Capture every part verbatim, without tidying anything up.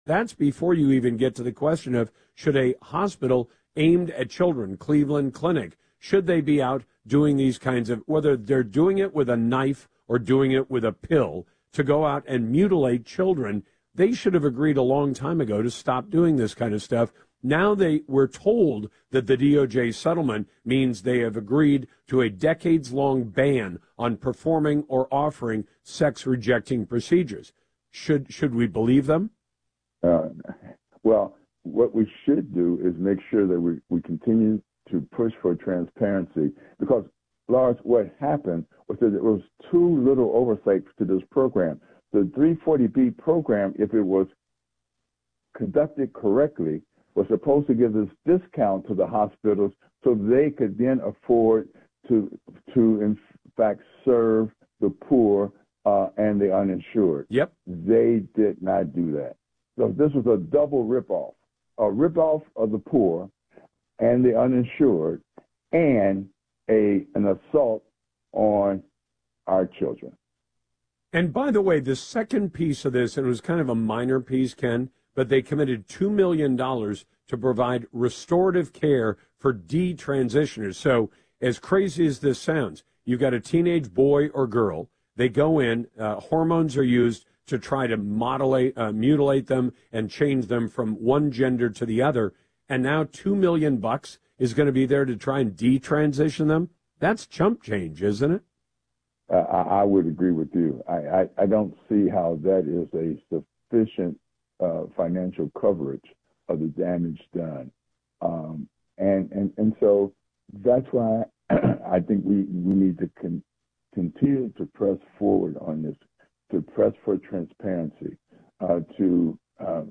That's before you even get to the question of should a hospital aimed at children, Cleveland Clinic, should they be out doing these kinds of, whether they're doing it with a knife or doing it with a pill, to go out and mutilate children. They should have agreed a long time ago to stop doing this kind of stuff. Now they were told that the D O J settlement means they have agreed to a decades-long ban on performing or offering sex-rejecting procedures. Should should we believe them? Uh, well, what we should do is make sure that we, we continue to push for transparency, because, Lars, what happened was that there was too little oversight to this program. The three forty B program, if it was conducted correctly, was supposed to give this discount to the hospitals so they could then afford to, to in fact, serve the poor uh, and the uninsured. Yep. They did not do that. So this was a double ripoff, a ripoff of the poor and the uninsured, and a an assault on our children. And by the way, the second piece of this, and it was kind of a minor piece, Ken, but they committed two million dollars to provide restorative care for detransitioners. So as crazy as this sounds, you've got a teenage boy or girl. They go in, uh, hormones are used to try to mutilate, uh, mutilate them and change them from one gender to the other. And now two million bucks is going to be there to try and detransition them. That's chump change, isn't it? Uh, I, I would agree with you. I, I, I don't see how that is a sufficient uh, financial coverage of the damage done. Um, and, and, and so that's why I think we, we need to con- continue to press forward on this, to press for transparency, uh, to uh,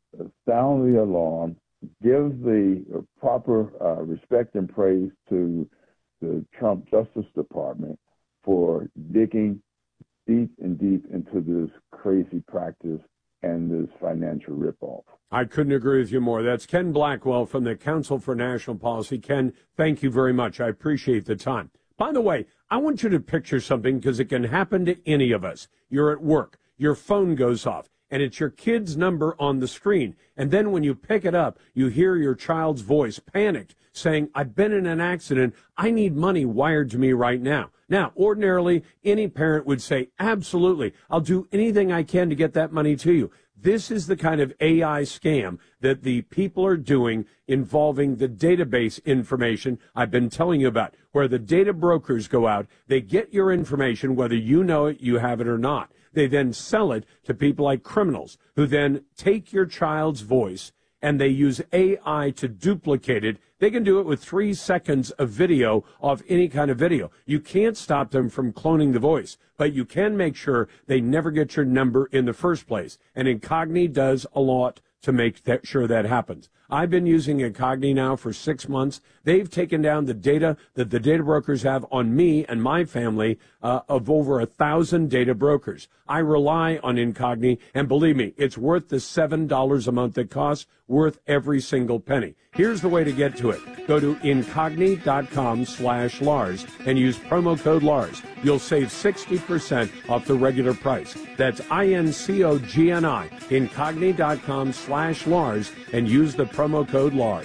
sound the alarm, give the proper uh, respect and praise to the Trump Justice Department for digging deep and deep into this crazy practice and this financial ripoff. I couldn't agree with you more. That's Ken Blackwell from the Council for National Policy. Ken, thank you very much. I appreciate the time. By the way, I want you to picture something, because it can happen to any of us. You're at work, your phone goes off, and it's your kid's number on the screen. And then when you pick it up, you hear your child's voice, panicked, saying, I've been in an accident. I need money wired to me right now. Now, ordinarily, any parent would say, absolutely, I'll do anything I can to get that money to you. This is the kind of A I scam that the people are doing involving the database information I've been telling you about, where the data brokers go out, they get your information, whether you know it, you have it or not. They then sell it to people like criminals, who then take your child's voice and they use A I to duplicate it. They can do it with three seconds of video of any kind of video. You can't stop them from cloning the voice, but you can make sure they never get your number in the first place. And Incogni does a lot to make that sure that happens. I've been using Incogni now for six months. They've taken down the data that the data brokers have on me and my family uh, of over a thousand data brokers. I rely on Incogni, and believe me, it's worth the seven dollars a month it costs, worth every single penny. Here's the way to get to it. Go to Incogni.com slash Lars and use promo code Lars. You'll save sixty percent off the regular price. That's I-N-C-O-G-N-I, Incogni.com slash Lars, and use the promo code Lars.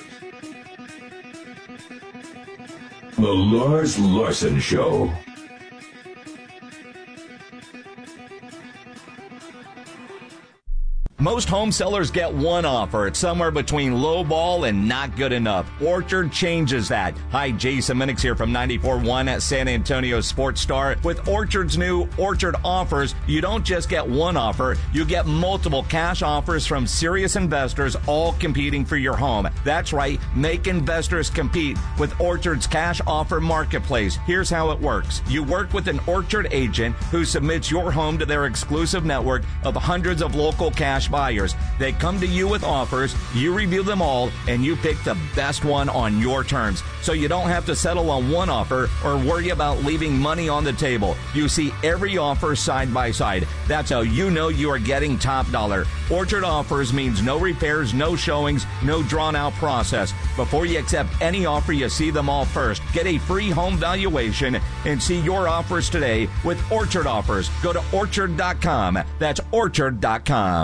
The Lars Larson Show. Most home sellers get one offer. It's somewhere between low ball and not good enough. Orchard changes that. Hi, Jason Minix here from ninety-four point one at San Antonio Sports Star. With Orchard's new Orchard offers, you don't just get one offer, you get multiple cash offers from serious investors, all competing for your home. That's right, make investors compete with Orchard's cash offer marketplace. Here's how it works. You work with an Orchard agent who submits your home to their exclusive network of hundreds of local cash buyers. They come to you with offers, you review them all, and you pick the best one on your terms. So you don't have to settle on one offer or worry about leaving money on the table. You see every offer side by side. That's how you know you are getting top dollar. Orchard offers means no repairs, no showings, no drawn out process. Before you accept any offer, you see them all first. Get a free home valuation and see your offers today with Orchard offers. Go to orchard dot com. That's orchard dot com.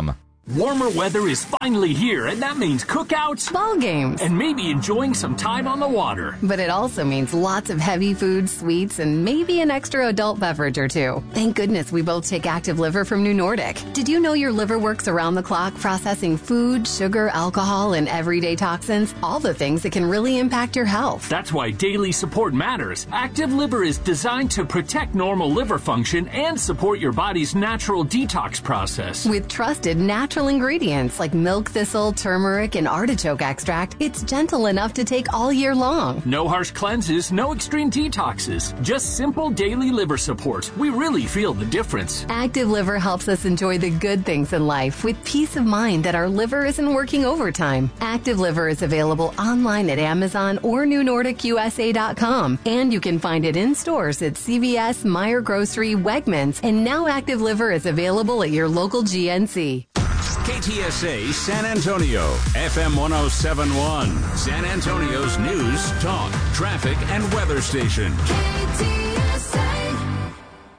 Warmer weather is finally here, and that means cookouts, ball games, and maybe enjoying some time on the water. But it also means lots of heavy food, sweets, and maybe an extra adult beverage or two. Thank goodness we both take Active Liver from New Nordic. Did you know your liver works around the clock processing food, sugar, alcohol, and everyday toxins? All the things that can really impact your health. That's why daily support matters. Active Liver is designed to protect normal liver function and support your body's natural detox process. With trusted natural ingredients like milk thistle, turmeric, and artichoke extract, it's gentle enough to take all year long. No harsh cleanses, no extreme detoxes, just simple daily liver support. We really feel the difference. Active Liver helps us enjoy the good things in life with peace of mind that our liver isn't working overtime. Active Liver is available online at Amazon or new nordic u s a dot com, and you can find it in stores at C V S, Meijer Grocery, Wegmans, and now Active Liver is available at your local G N C. K T S A San Antonio, F M one oh seven point one, San Antonio's news, talk, traffic, and weather station. K T S A.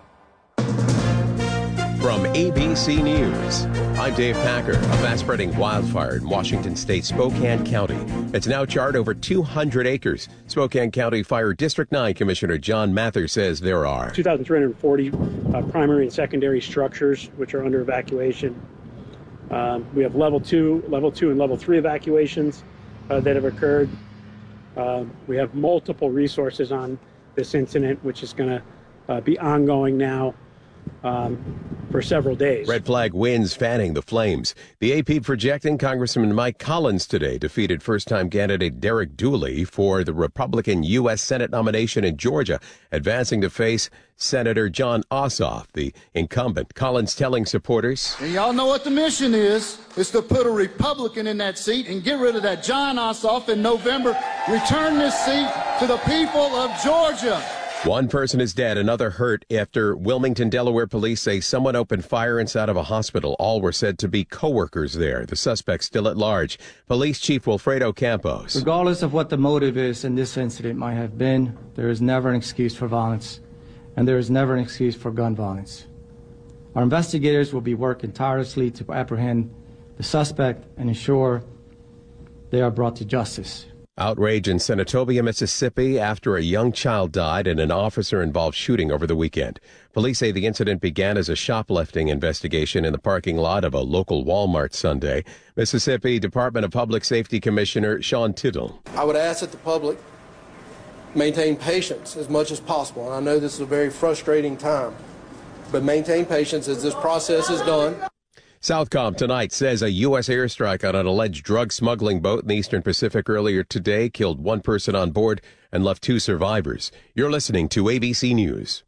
From A B C News, I'm Dave Packer. A fast-spreading wildfire in Washington State, Spokane County. It's now charred over two hundred acres. Spokane County Fire District nine Commissioner John Mather says there are two thousand three hundred forty uh, primary and secondary structures which are under evacuation. Um, we have level two, level two, and level three evacuations uh, that have occurred. Uh, we have multiple resources on this incident, which is going to uh, be ongoing now um, for several days. Red flag winds fanning the flames. The A P projecting Congressman Mike Collins today defeated first-time candidate Derek Dooley for the Republican U S Senate nomination in Georgia, advancing to face Senator Jon Ossoff, the incumbent. Collins telling supporters, and y'all know what the mission is. It's to put a Republican in that seat and get rid of that Jon Ossoff in November. Return this seat to the people of Georgia. One person is dead, another hurt after Wilmington, Delaware police say someone opened fire inside of a hospital. All were said to be co-workers there. The suspect still at large. Police Chief Wilfredo Campos. Regardless of what the motive is in this incident might have been, there is never an excuse for violence, and there is never an excuse for gun violence. Our investigators will be working tirelessly to apprehend the suspect and ensure they are brought to justice. Outrage in Senatobia, Mississippi after a young child died in an officer-involved shooting over the weekend. Police say the incident began as a shoplifting investigation in the parking lot of a local Walmart Sunday. Mississippi Department of Public Safety Commissioner Sean Tittle. I would ask that the public maintain patience as much as possible. And I know this is a very frustrating time, but maintain patience as this process is done. Southcom tonight says a U S airstrike on an alleged drug smuggling boat in the Eastern Pacific earlier today killed one person on board and left two survivors. You're listening to A B C News.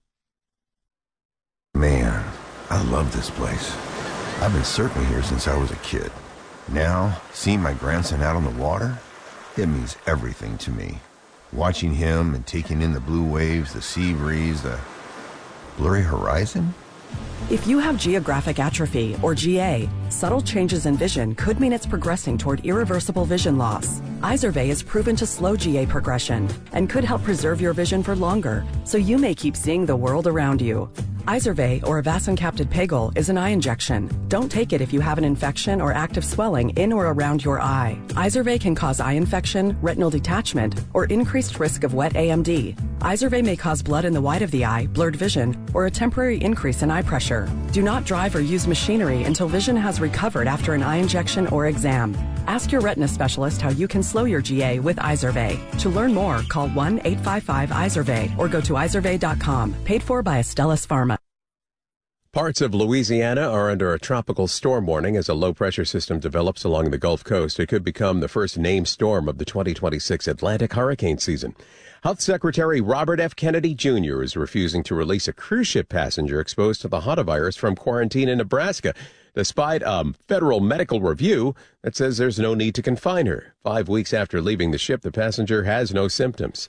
Man, I love this place. I've been surfing here since I was a kid. Now, seeing my grandson out on the water, it means everything to me. Watching him and taking in the blue waves, the sea breeze, the blurry horizon. If you have geographic atrophy, or G A, subtle changes in vision could mean it's progressing toward irreversible vision loss. Izervay is proven to slow G A progression and could help preserve your vision for longer, so you may keep seeing the world around you. Izervay, or avacincaptad pegol, is an eye injection. Don't take it if you have an infection or active swelling in or around your eye. Izervay can cause eye infection, retinal detachment, or increased risk of wet A M D. Izervay may cause blood in the white of the eye, blurred vision, or a temporary increase in eye pressure. Do not drive or use machinery until vision has recovered after an eye injection or exam. Ask your retina specialist how you can slow your G A with Izervay. To learn more, call one eight five five Izervay or go to izervay dot com. Paid for by Astellas Pharma. Parts of Louisiana are under a tropical storm warning as a low-pressure system develops along the Gulf Coast. It could become the first named storm of the twenty twenty-six Atlantic hurricane season. Health Secretary Robert F. Kennedy Junior is refusing to release a cruise ship passenger exposed to the hantavirus from quarantine in Nebraska, despite a federal medical review that says there's no need to confine her. Five weeks after leaving the ship, the passenger has no symptoms.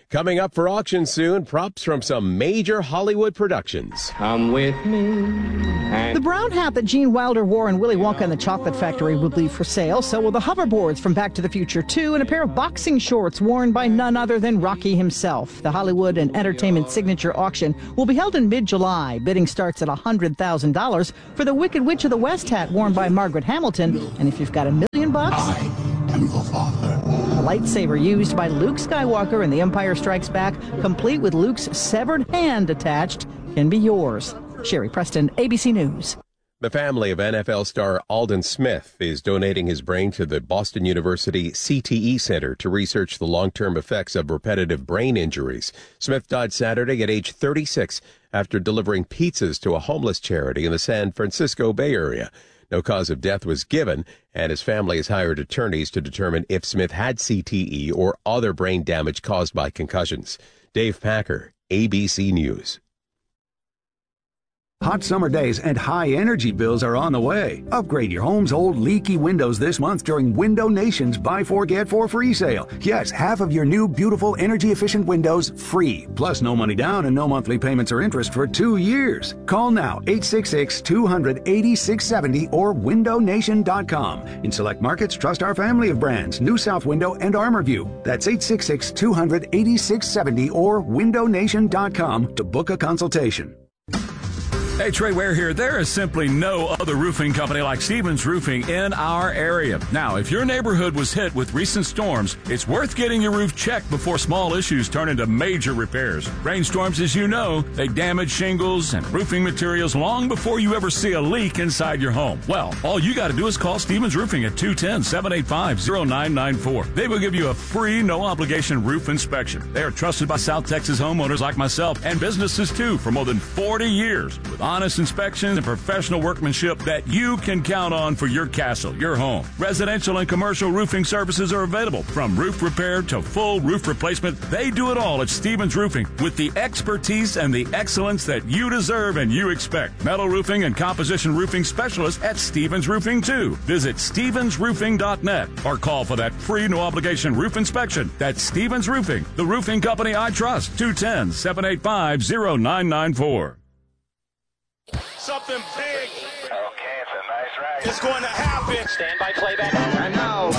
Coming up for auction soon, props from some major Hollywood productions. Come with me. The brown hat that Gene Wilder wore in Willy Wonka and the Chocolate Factory will be for sale. So will the hoverboards from Back to the Future two and a pair of boxing shorts worn by none other than Rocky himself. The Hollywood and Entertainment Signature Auction will be held in mid-July. Bidding starts at one hundred thousand dollars for the Wicked Witch of the West hat worn by Margaret Hamilton. And if you've got a million bucks... I am the father. A lightsaber used by Luke Skywalker in The Empire Strikes Back, complete with Luke's severed hand attached, can be yours. Sherry Preston, A B C News. The family of N F L star Aldon Smith is donating his brain to the Boston University C T E Center to research the long-term effects of repetitive brain injuries. Smith died Saturday at age thirty-six after delivering pizzas to a homeless charity in the San Francisco Bay Area. No cause of death was given, and his family has hired attorneys to determine if Smith had C T E or other brain damage caused by concussions. Dave Packer, A B C News. Hot summer days and high energy bills are on the way. Upgrade your home's old leaky windows this month during Window Nation's Buy Four Get Four free sale. Yes, half of your new beautiful energy efficient windows free. Plus no money down and no monthly payments or interest for two years. Call now eight six six, two hundred, eighty-six seventy or window nation dot com. In select markets, trust our family of brands, New South Window and ArmorView. That's eight six six, two hundred, eighty-six seventy or window nation dot com to book a consultation. Hey, Trey Ware here. There is simply no other roofing company like Stevens Roofing in our area. Now, if your neighborhood was hit with recent storms, it's worth getting your roof checked before small issues turn into major repairs. Rainstorms, as you know, they damage shingles and roofing materials long before you ever see a leak inside your home. Well, all you got to do is call Stevens Roofing at two one zero, seven eight five, zero nine nine four. They will give you a free, no-obligation roof inspection. They are trusted by South Texas homeowners like myself and businesses, too, for more than forty years. With honest inspections and professional workmanship that you can count on for your castle, your home. Residential and commercial roofing services are available. From roof repair to full roof replacement, they do it all at Stevens Roofing with the expertise and the excellence that you deserve and you expect. Metal roofing and composition roofing specialists at Stevens Roofing, too. Visit stevens roofing dot net or call for that free no-obligation roof inspection. That's Stevens Roofing, the roofing company I trust. two one zero, seven eight five, zero nine nine four. Something big. Okay, it's a nice ride. It's going to happen. Stand by playback. And now,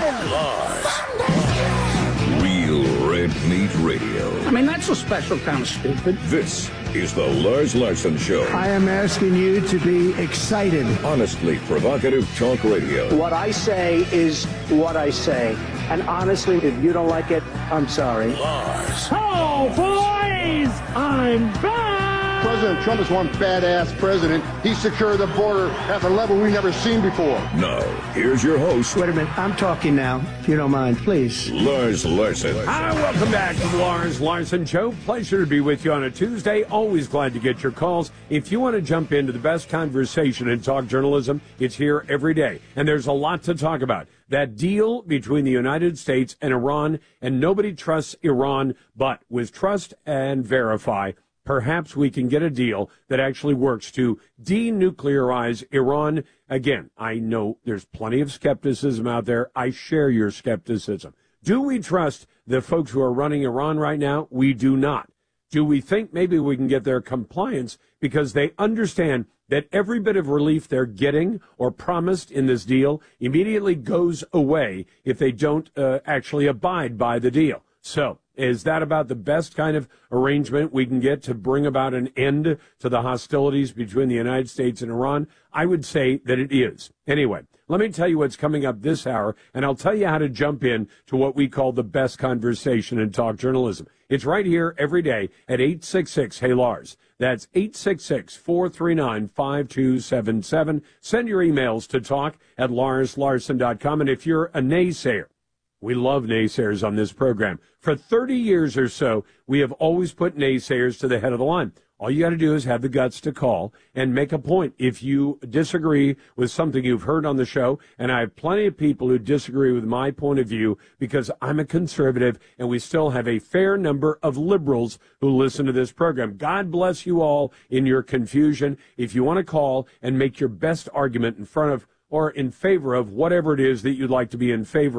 Lars. Real Red Meat Radio. I mean, that's a special kind of stupid. This is the Lars Larson Show. I am asking you to be excited. Honestly provocative talk radio. What I say is what I say. And honestly, if you don't like it, I'm sorry. Lars. Oh, boys! I'm back! President Trump is one badass president. He secured the border at a level we've never seen before. Now, here's your host. Wait a minute. I'm talking now, if you don't mind, please. Lars Larson. Hi, welcome back to the Lars Larson Show. Pleasure to be with you on a Tuesday. Always glad to get your calls. If you want to jump into the best conversation in talk journalism, it's here every day. And there's a lot to talk about. That deal between the United States and Iran, and nobody trusts Iran, but with Trust and Verify, perhaps we can get a deal that actually works to denuclearize Iran. Again, I know there's plenty of skepticism out there. I share your skepticism. Do we trust the folks who are running Iran right now? We do not. Do we think maybe we can get their compliance because they understand that every bit of relief they're getting or promised in this deal immediately goes away if they don't uh, actually abide by the deal? So, is that about the best kind of arrangement we can get to bring about an end to the hostilities between the United States and Iran? I would say that it is. Anyway, let me tell you what's coming up this hour, and I'll tell you how to jump in to what we call the best conversation in talk journalism. It's right here every day at eight six six, hey Lars. That's eight six six, four three nine, five two seven seven. Send your emails to talk at lars larson dot com, and if you're a naysayer, we love naysayers on this program. For thirty years or so, we have always put naysayers to the head of the line. All you got to do is have the guts to call and make a point. If you disagree with something you've heard on the show, and I have plenty of people who disagree with my point of view because I'm a conservative, and we still have a fair number of liberals who listen to this program. God bless you all in your confusion. If you want to call and make your best argument in front of or in favor of whatever it is that you'd like to be in favor of,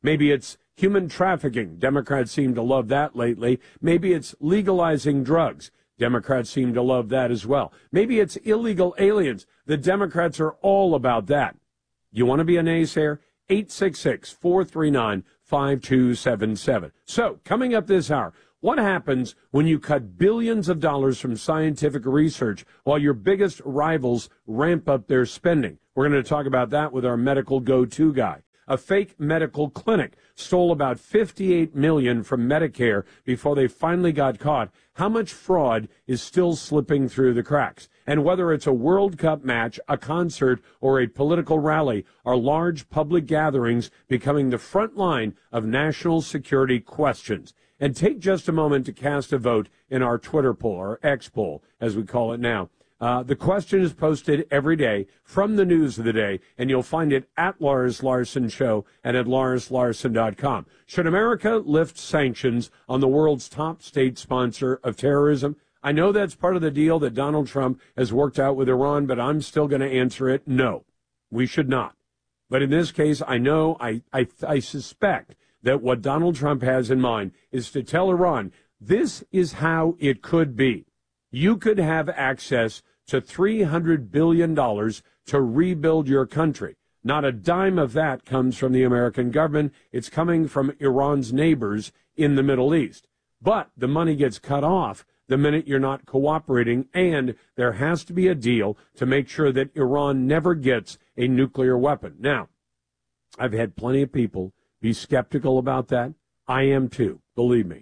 Maybe it's human trafficking. Democrats seem to love that lately. Maybe it's legalizing drugs. Democrats seem to love that as well. Maybe it's illegal aliens. The Democrats are all about that. You want to be a naysayer? eight six six, four three nine, five two seven seven. So, coming up this hour, what happens when you cut billions of dollars from scientific research while your biggest rivals ramp up their spending? We're going to talk about that with our medical go-to guy. A fake medical clinic stole about fifty-eight million dollars from Medicare before they finally got caught. How much fraud is still slipping through the cracks? And whether it's a World Cup match, a concert, or a political rally, are large public gatherings becoming the front line of national security questions? And take just a moment to cast a vote in our Twitter poll, or X poll, as we call it now. Uh, the question is posted every day from the news of the day, and you'll find it at Lars Larson Show and at lars larson dot com. Should America lift sanctions on the world's top state sponsor of terrorism? I know that's part of the deal that Donald Trump has worked out with Iran, but I'm still going to answer it no. We should not. But in this case, I know, I, I, I suspect that what Donald Trump has in mind is to tell Iran, this is how it could be. You could have access to three hundred billion dollars to rebuild your country. Not a dime of that comes from the American government. It's coming from Iran's neighbors in the Middle East. But the money gets cut off the minute you're not cooperating, and there has to be a deal to make sure that Iran never gets a nuclear weapon. Now, I've had plenty of people be skeptical about that. I am too, believe me.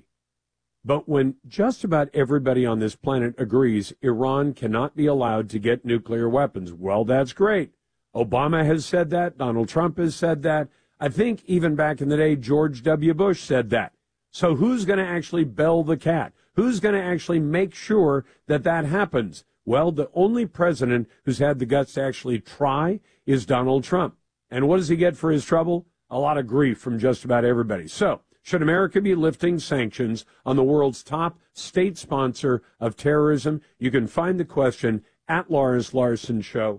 But when just about everybody on this planet agrees Iran cannot be allowed to get nuclear weapons, well, that's great. Obama has said that. Donald Trump has said that. I think even back in the day, George W. Bush said that. So who's going to actually bell the cat? Who's going to actually make sure that that happens? Well, the only president who's had the guts to actually try is Donald Trump. And what does he get for his trouble? A lot of grief from just about everybody. So, should America be lifting sanctions on the world's top state sponsor of terrorism? You can find the question at Lars Larson Show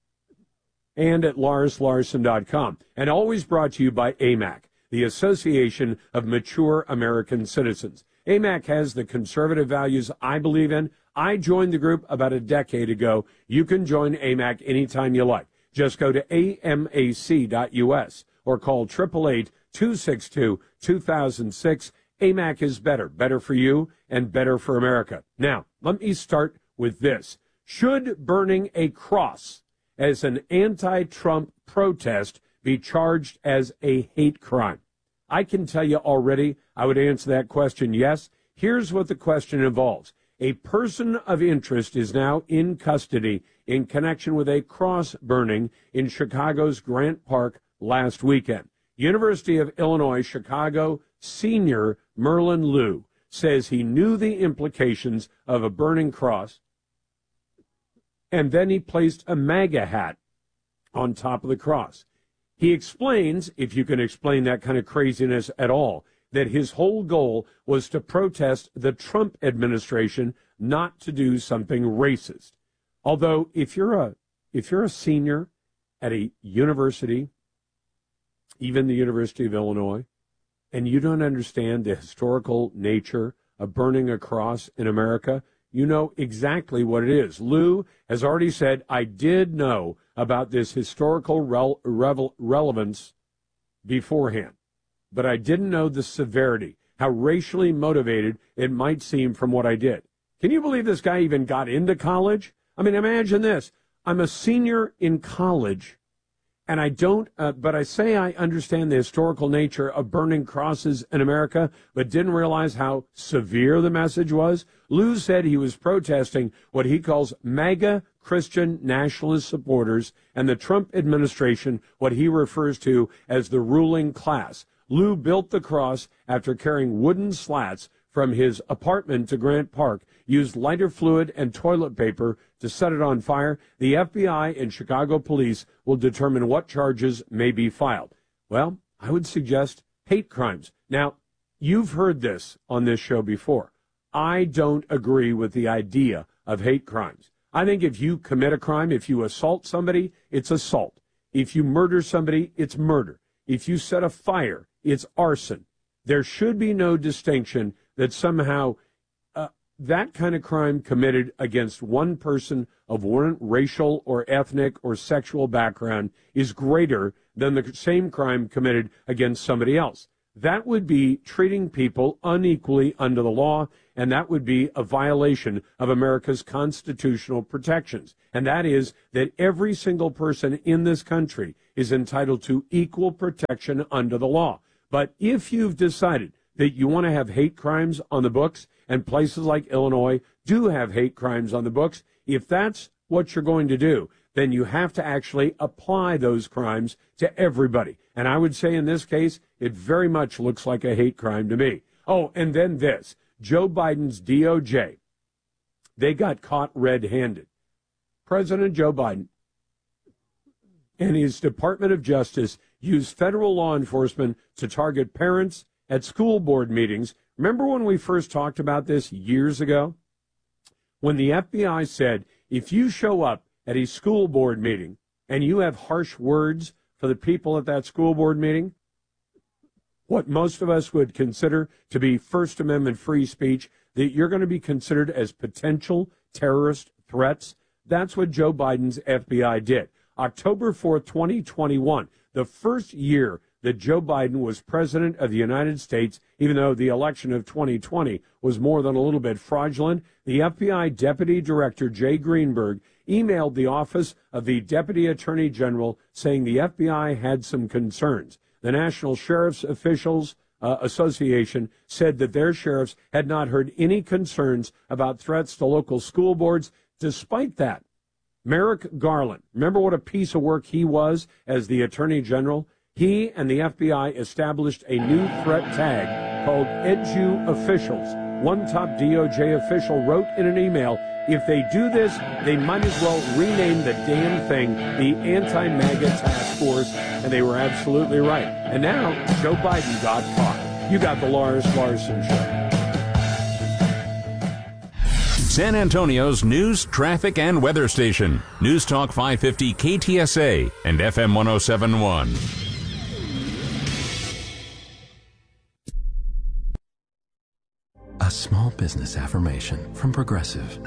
and at lars larson dot com. And always brought to you by A M A C, the Association of Mature American Citizens. A M A C has the conservative values I believe in. I joined the group about a decade ago. You can join A M A C anytime you like. Just go to A M A C dot U S or call eight eight eight, two six two, two thousand six. A M A C is better, better for you and better for America. Now, let me start with this. Should burning a cross as an anti-Trump protest be charged as a hate crime? I can tell you already, I would answer that question yes. Here's what the question involves. A person of interest is now in custody in connection with a cross burning in Chicago's Grant Park last weekend. University of Illinois Chicago senior Merlin Liu says he knew the implications of a burning cross, and then he placed a MAGA hat on top of the cross. He explains, if you can explain that kind of craziness at all, that his whole goal was to protest the Trump administration, not to do something racist. Although, if you're a if you're a senior at a university, even the University of Illinois, and you don't understand the historical nature of burning a cross in America, you know exactly what it is. Lou has already said, I did know about this historical rel- revel- relevance beforehand, but I didn't know the severity, how racially motivated it might seem from what I did. Can you believe this guy even got into college? I mean, imagine this. I'm a senior in college, and I don't, uh, but I say I understand the historical nature of burning crosses in America, but didn't realize how severe the message was. Lou said he was protesting what he calls MAGA Christian nationalist supporters and the Trump administration, what he refers to as the ruling class. Lou built the cross after carrying wooden slats from his apartment to Grant Park, used lighter fluid and toilet paper to set it on fire. The F B I and Chicago police will determine what charges may be filed. Well, I would suggest hate crimes. Now, you've heard this on this show before. I don't agree with the idea of hate crimes. I think if you commit a crime, if you assault somebody, it's assault. If you murder somebody, it's murder. If you set a fire, it's arson. There should be no distinction that somehow uh, that kind of crime committed against one person of one racial or ethnic or sexual background is greater than the same crime committed against somebody else. That would be treating people unequally under the law, and that would be a violation of America's constitutional protections. And that is that every single person in this country is entitled to equal protection under the law. But if you've decided that you want to have hate crimes on the books, and places like Illinois do have hate crimes on the books, if that's what you're going to do, then you have to actually apply those crimes to everybody. And I would say in this case, it very much looks like a hate crime to me. Oh, and then this. Joe Biden's D O J, they got caught red-handed. President Joe Biden and his Department of Justice used federal law enforcement to target parents at school board meetings. Remember when we first talked about this years ago? When the F B I said, if you show up at a school board meeting and you have harsh words for the people at that school board meeting, what most of us would consider to be First Amendment free speech, that you're going to be considered as potential terrorist threats. That's what Joe Biden's F B I did. October fourth, twenty twenty-one, the first year that Joe Biden was president of the United States, even though the election of twenty twenty was more than a little bit fraudulent, the F B I Deputy Director Jay Greenberg emailed the Office of the Deputy Attorney General saying the F B I had some concerns. The National Sheriff's Officials uh, Association said that their sheriffs had not heard any concerns about threats to local school boards. Despite that, Merrick Garland, remember what a piece of work he was as the Attorney General? He and the F B I established a new threat tag called Edu Officials. One top D O J official wrote in an email, if they do this, they might as well rename the damn thing the Anti-MAGA Task Force, and they were absolutely right. And now, Joe Biden got caught. You got the Lars Larson Show. San Antonio's news, traffic, and weather station. News Talk five fifty K T S A and F M one oh seven point one. A small business affirmation from Progressive.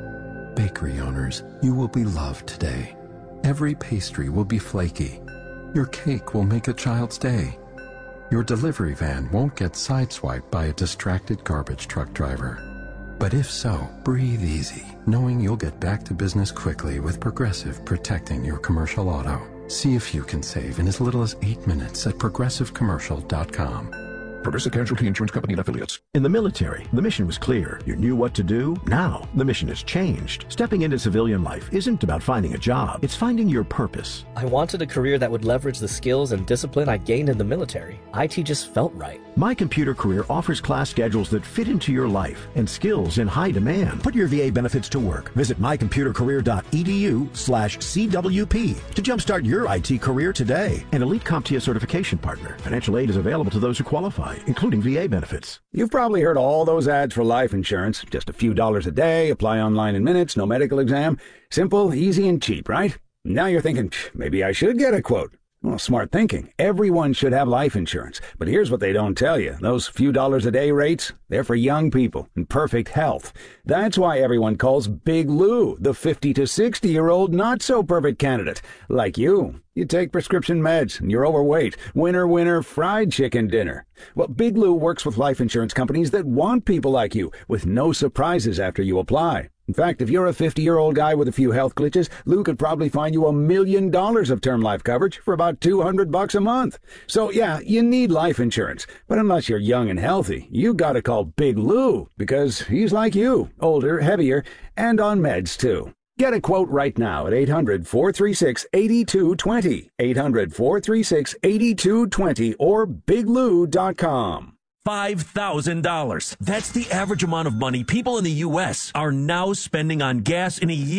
Bakery owners, you will be loved today. Every pastry will be flaky. Your cake will make a child's day. Your delivery van won't get sideswiped by a distracted garbage truck driver. But if so, breathe easy, knowing you'll get back to business quickly with Progressive protecting your commercial auto. See if you can save in as little as eight minutes at progressive commercial dot com. Progressive Casualty Insurance Company and Affiliates. In the military, the mission was clear. You knew what to do. Now, the mission has changed. Stepping into civilian life isn't about finding a job. It's finding your purpose. I wanted a career that would leverage the skills and discipline I gained in the military. I T just felt right. My Computer Career offers class schedules that fit into your life and skills in high demand. Put your V A benefits to work. Visit my computer career dot e d u slash C W P to jumpstart your I T career today. An elite CompTIA certification partner. Financial aid is available to those who qualify, including V A benefits. You've probably heard all those ads for life insurance. Just a few dollars a day, apply online in minutes, no medical exam. Simple, easy, and cheap, right? Now you're thinking, maybe I should get a quote. Well, smart thinking. Everyone should have life insurance. But here's what they don't tell you. Those few dollars a day rates, they're for young people in perfect health. That's why everyone calls Big Lou the fifty to sixty-year-old not-so-perfect candidate. Like you. You take prescription meds and you're overweight. Winner, winner, fried chicken dinner. Well, Big Lou works with life insurance companies that want people like you, with no surprises after you apply. In fact, if you're a fifty-year-old guy with a few health glitches, Lou could probably find you a million dollars of term life coverage for about two hundred bucks a month. So, yeah, you need life insurance. But unless you're young and healthy, you gotta call Big Lou, because he's like you, older, heavier, and on meds, too. Get a quote right now at eight hundred, four three six, eight two two zero, eight hundred, four three six, eight two two zero, or big lou dot com. five thousand dollars. That's the average amount of money people in the U S are now spending on gas in a year.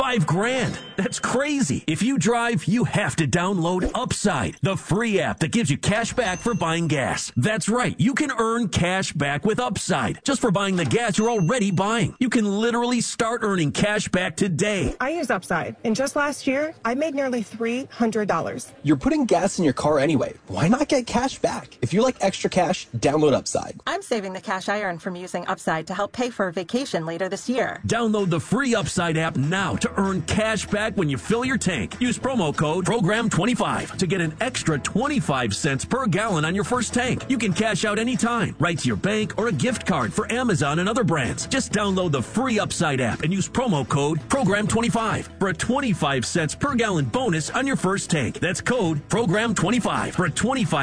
Five grand. That's crazy. If you drive, you have to download Upside, the free app that gives you cash back for buying gas. That's right. You can earn cash back with Upside just for buying the gas you're already buying. You can literally start earning cash back today. I use Upside, and just last year, I made nearly three hundred dollars. You're putting gas in your car anyway. Why not get cash back? If you like extra cash, download Upside. I'm saving the cash I earn from using Upside to help pay for a vacation later this year. Download the free Upside app now to earn cash back when you fill your tank. Use promo code program twenty-five to get an extra twenty-five cents per gallon on your first tank. You can cash out anytime, right to your bank or a gift card for Amazon and other brands. Just download the free Upside app and use promo code program twenty-five for a twenty-five cents per gallon bonus on your first tank. That's code program twenty-five for a twenty-five